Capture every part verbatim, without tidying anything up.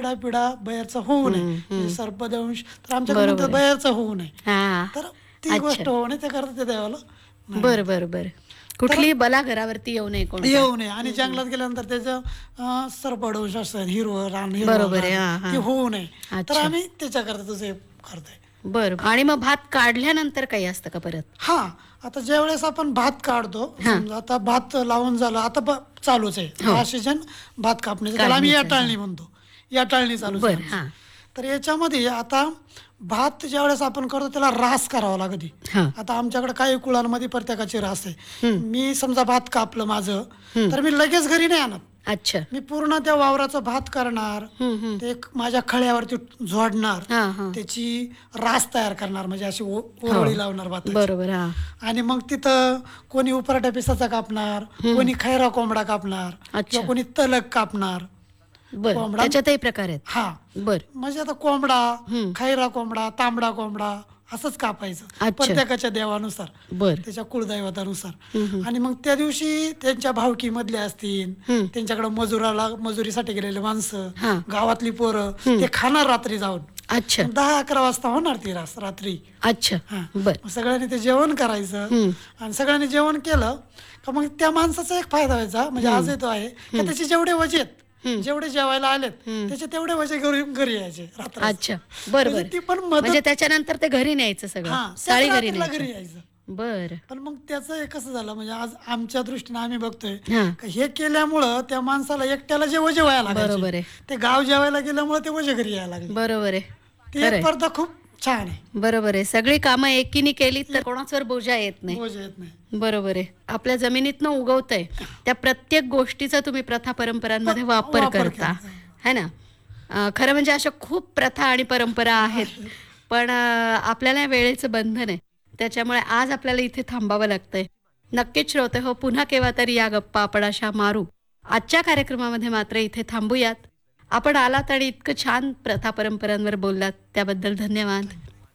पिढा पिढा बाहेरचा होऊ नये, हं, हं. म्हणजे सर्पदंश तर आमच्याकडे म्हणतात बरोबर आहे. बाहेरचा होऊ नये. हां. तर ती अच्छा. गोष्ट होऊ नये त्याकरता ते देवाला नाही बरं, म्हणतात. बरं, बरं. तर कुठलीही बला घरावरती येऊ नये कोणत्या. येऊ नये आणि हं, हं. जंगलात गेल्यानंतर त्याचं अ, सर्पदंश असतं, हिरवं रान, हिरवं बरोबर आहे. रान हां, ते हां. होऊ नये. तर अच्छा. आम्ही त्याच्याकरता तसं हे करतोय. बरं. आणि मग भात काढल्यानंतर काही असतं का परत? हां, आता ज्यावेळेस आपण भात काढतो, हां. समजा आता भात लावून झालं, आता ब चालूच आहे. हो. हा सीजन भात कापणीचा, त्याला आम्ही काढणीचं. याटाळणी हां. म्हणतो. याटाळणी चालूच आहे बरं. आमची. हां. तर याच्यामध्ये आता भात ज्यावेळेस आपण करतो त्याला रास करावा लागते. हां. आता आमच्याकडे काही कुळांमध्ये प्रत्येकाची रास आहे. हं, मी समजा भात कापलं माझं, हं. तर मी लगेच घरी नाही आणत. अच्छा. मी पूर्ण त्या वावराचं भात करणार, हं, हं. ते एक माझ्या खळ्यावरती झोडणार, हां, हां. त्याची रास तयार करणार, म्हणजे अशी ओ हो. ओरोळी लावणार भाताची. बरोबर. हां. आणि मग तिथं कोणी उपराट्या पिसाचा कापणार, हं. कोणी खैरा कोंबडा कापणार, अच्छा. किंवा कोणी तलक कापणार. बरं. कोंबडा त्याच्यातही प्रकार आहेत. हा बरं. म्हणजे आता कोंबडा, हं. खैरा कोंबडा, तांबडा कोंबडा असंच कापायचं अच्छा. प्रत्येकाच्या देवानुसार, बरं. त्याच्या कुळदैवतानुसार. हं, हं. आणि मग त्या दिवशी त्यांच्या भावकीमधले असतील, हं. त्यांच्याकडे मजुराला मजुरीसाठी गेलेले माणसं, हां. गावातली पोरं हं. ते खाणार रात्री जाऊन. अच्छा. मग दहा अकरा वाजता होणार ती रास रात्री. अच्छा. हा बरं. मग सगळ्यांनी ते जेवण करायचं. हं. आणि सगळ्यांनी जेवण केलं का मग त्या माणसाचा एक फायदा व्हायचा, म्हणजे हं. आजही तो आहे, का हं. त्याचे जेवढे वजे आहेत, हं. जेवढे जेवायला आलेत, हं. त्याचे तेवढे वजे घरी घरी यायचे रात्र. अच्छा. बरं, म्हणजे बरं. ती पण म्हणजे मदत. त्याच्यानंतर ते घरी न्यायचं हा सगळं. त्याच साळी घरी रात्रीला घरी न्यायचं. यायचं. बरं. पण मग त्याचं एक कसं झालं, म्हणजे आज आमच्या दृष्टीने आम्ही बघतोय हां. का हे केल्यामुळं त्या माणसाला एकट्याला जे वजे व्हायला बरोबर लागायचे, आहे. ते गाव जेवायला गेल्यामुळे ते वजे घरी यायला लागले. बरोबर आहे. ती खरं एक आहे. पद्धत खूप छान आहे. बरोबर आहे. सगळी कामं एकीने केली तर कोणाचवर बोजा येत नाही. बोज येत नाही. बरोबर आहे. आपल्या जमिनीतनं उगवतंय त्या प्रत्येक गोष्टीचा तुम्ही प्रथा परंपरांमध्ये वापर वापर करता, करता. है ना? अं, खरं म्हणजे अशा खूप प्रथा आणि परंपरा आहेत, पण अं, आपल्याला वेळेचं बंधन आहे, त्याच्यामुळे आज आपल्याला इथे थांबावं लागतंय. नक्कीच श्रोते हो, पुन्हा केव्हा तरी या गप्पा आपण अशा मारू. आजच्या कार्यक्रमामध्ये मात्र इथे थांबूयात. आपण आलात आणि इतकं छान प्रथा परंपरांवर बोललात त्याबद्दल धन्यवाद.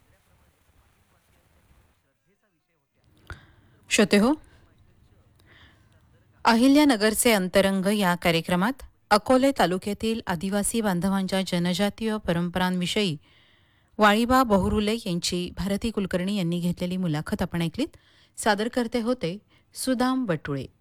श्रोते हो, अहिल्यानगरचे अंतरंग या कार्यक्रमात अकोले तालुक्यातील आदिवासी बांधवांच्या जनजातीय परंपरांविषयी वाळीबा बहुरुले यांची भारती कुलकर्णी यांनी घेतलेली मुलाखत आपण ऐकलीत. सादरकर्ते होते सुदाम बटुळे.